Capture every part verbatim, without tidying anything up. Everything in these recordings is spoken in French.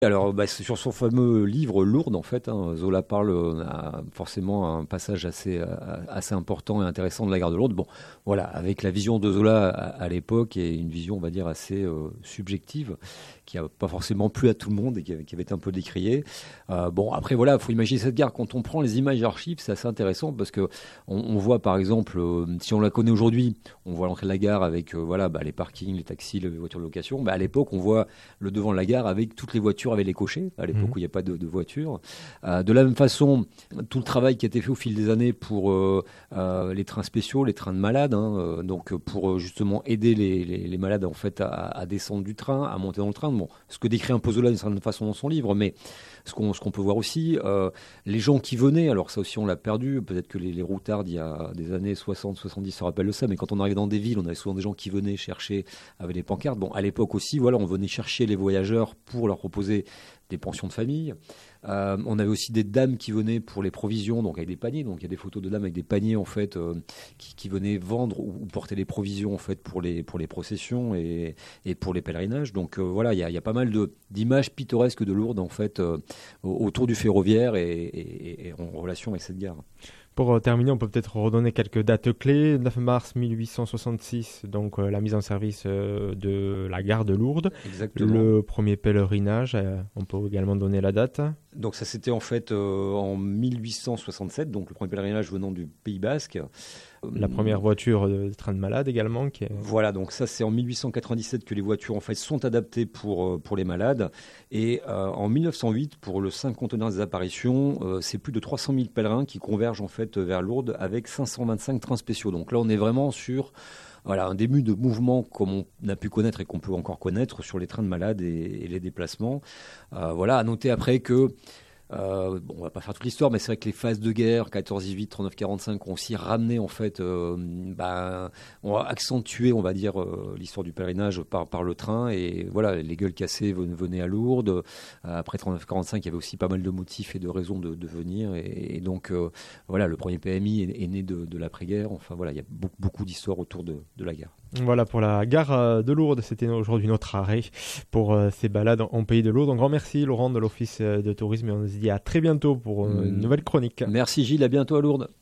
Alors, bah, c'est sur son fameux livre Lourdes, en fait, hein, Zola parle euh, à forcément un passage assez, euh, assez important et intéressant de la gare de Lourdes. Bon, voilà, avec la vision de Zola à, à l'époque et une vision, on va dire, assez euh, subjective, qui n'a pas forcément plu à tout le monde et qui, qui avait été un peu décriée. Euh, bon, après, voilà, il faut imaginer cette gare. Quand on prend les images d'archives, c'est assez intéressant parce que on, on voit, par exemple, euh, si on la connaît aujourd'hui, on voit l'entrée de la gare avec euh, voilà, bah, les parkings, les taxis, les voitures de location. Bah, à l'époque, on voit le devant de la gare avec toutes les voitures avec les cochers, à l'époque mmh. où il n'y a pas de, de voitures. Euh, de la même façon, tout le travail qui a été fait au fil des années pour euh, euh, les trains spéciaux, les trains de malades, hein, euh, donc pour justement aider les, les, les malades en fait, à, à descendre du train, à monter dans le train. Bon, ce que décrit un peu Zola d'une certaine façon dans son livre, mais ce qu'on, ce qu'on peut voir aussi, euh, les gens qui venaient, alors ça aussi on l'a perdu, peut-être que les, les routards il y a des années soixante soixante-dix se rappellent de ça, mais quand on arrivait dans des villes, on avait souvent des gens qui venaient chercher avec des pancartes. Bon, à l'époque aussi, voilà, on venait chercher les voyageurs pour leur proposer des pensions de famille. Euh, on avait aussi des dames qui venaient pour les provisions, donc avec des paniers. Donc il y a des photos de dames avec des paniers en fait euh, qui, qui venaient vendre ou, ou porter des provisions en fait pour les pour les processions et, et pour les pèlerinages. Donc euh, voilà, il y a, il y a pas mal de d'images pittoresques de Lourdes en fait euh, autour du ferroviaire et, et, et en relation avec cette gare. Pour terminer, on peut peut-être redonner quelques dates clés. neuf mars mille huit cent soixante-six, donc euh, la mise en service euh, de la gare de Lourdes. Exactement. Le premier pèlerinage, euh, on peut également donner la date. Donc ça c'était en fait euh, en mille huit cent soixante-sept, donc le premier pèlerinage venant du Pays Basque. La première voiture de train de malade également. Qui est... Voilà, donc ça c'est en mille huit cent quatre-vingt-dix-sept que les voitures en fait sont adaptées pour, pour les malades. Et euh, en mille neuf cent huit, pour le cinquantenaire des apparitions, euh, c'est plus de trois cent mille pèlerins qui convergent en fait vers Lourdes avec cinq cent vingt-cinq trains spéciaux. Donc là on est vraiment sur voilà, un début de mouvement comme on a pu connaître et qu'on peut encore connaître sur les trains de malades et, et les déplacements. Euh, voilà, à noter après que Euh, bon, on va pas faire toute l'histoire, mais c'est vrai que les phases de guerre, quatorze dix-huit, trente-neuf quarante-cinq, ont aussi ramené, en fait, euh, ben, ont accentué, on va dire, euh, l'histoire du pèlerinage par, par le train. Et voilà, les gueules cassées venaient à Lourdes. Euh, après trente-neuf quarante-cinq, il y avait aussi pas mal de motifs et de raisons de, de venir. Et, et donc, euh, voilà, le premier P M I est, est né de, de l'après-guerre. Enfin, voilà, il y a beaucoup, beaucoup d'histoires autour de, de la gare. Voilà pour la gare de Lourdes, c'était aujourd'hui notre arrêt pour euh, ces balades en Pays de Lourdes. Un grand merci Laurent de l'Office de Tourisme et on se dit à très bientôt pour une mmh. nouvelle chronique. Merci Gilles, à bientôt à Lourdes.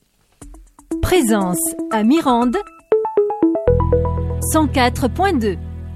Présence à Mirande, cent quatre point deux.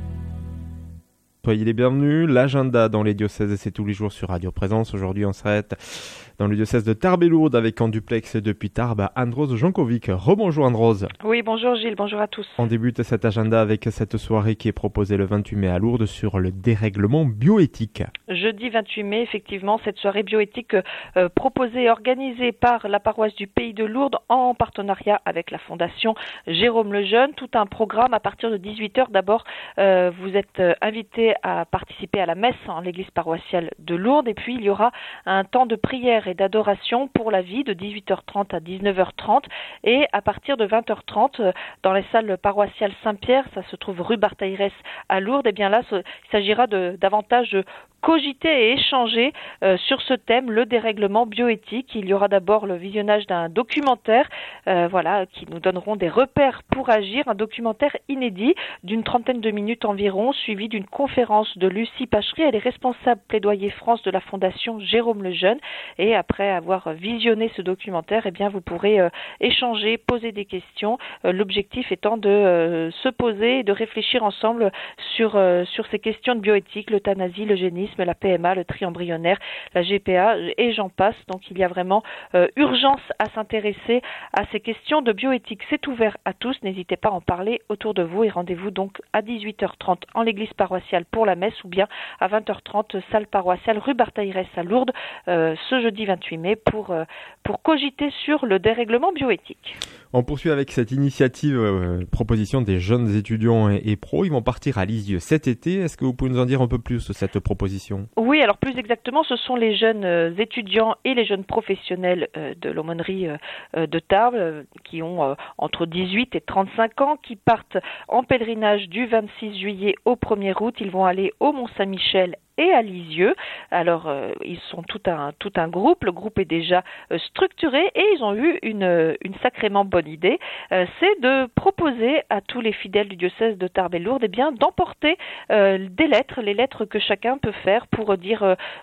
Soyez les bienvenus, l'agenda dans les diocèses c'est tous les jours sur Radio Présence. Aujourd'hui on s'arrête dans le diocèse de Tarbes et Lourdes avec en duplex depuis Tarbes Androse Jankovic. Rebonjour Androse. Oui, bonjour Gilles, bonjour à tous. On débute cet agenda avec cette soirée qui est proposée le vingt-huit mai à Lourdes sur le dérèglement bioéthique. Jeudi vingt-huit mai, effectivement, cette soirée bioéthique euh, proposée et organisée par la paroisse du Pays de Lourdes en partenariat avec la Fondation Jérôme Lejeune. Tout un programme à partir de dix-huit heures. D'abord, euh, vous êtes euh, invités à participer à la messe en l'église paroissiale de Lourdes et puis il y aura un temps de prière et d'adoration pour la vie de dix-huit heures trente à dix-neuf heures trente et à partir de vingt heures trente dans les salles paroissiales Saint-Pierre, ça se trouve rue Barthaïrès à Lourdes, et bien là il s'agira de davantage cogiter et échanger euh, sur ce thème, le dérèglement bioéthique. Il y aura d'abord le visionnage d'un documentaire euh, voilà, qui nous donneront des repères pour agir, un documentaire inédit d'une trentaine de minutes environ, suivi d'une conférence de Lucie Pachery, elle est responsable plaidoyer France de la Fondation Jérôme Lejeune, et après avoir visionné ce documentaire, eh bien vous pourrez euh, échanger, poser des questions, euh, l'objectif étant de euh, se poser et de réfléchir ensemble sur, euh, sur ces questions de bioéthique, l'euthanasie, l'eugénisme, la P M A, le tri embryonnaire, la G P A et j'en passe. Donc il y a vraiment euh, urgence à s'intéresser à ces questions de bioéthique. C'est ouvert à tous, n'hésitez pas à en parler autour de vous et rendez-vous donc à dix-huit heures trente en l'église paroissiale pour la messe ou bien à vingt heures trente salle paroissiale rue Barthaïrès à Lourdes euh, ce jeudi vingt-huit mai pour, euh, pour cogiter sur le dérèglement bioéthique. On poursuit avec cette initiative, euh, proposition des jeunes étudiants et, et pros. Ils vont partir à Lisieux cet été. Est-ce que vous pouvez nous en dire un peu plus sur cette proposition ? Oui, alors plus exactement, ce sont les jeunes euh, étudiants et les jeunes professionnels euh, de l'aumônerie euh, de Tarbes euh, qui ont euh, entre dix-huit et trente-cinq ans, qui partent en pèlerinage du vingt-six juillet au premier août. Ils vont aller au Mont-Saint-Michel et à Lisieux. Alors, euh, ils sont tout un, tout un groupe. Le groupe est déjà euh, structuré et ils ont eu une, une sacrément bonne idée. Euh, c'est de proposer à tous les fidèles du diocèse de Tarbes et Lourdes eh bien, d'emporter euh, des lettres, les lettres que chacun peut faire pour dire euh,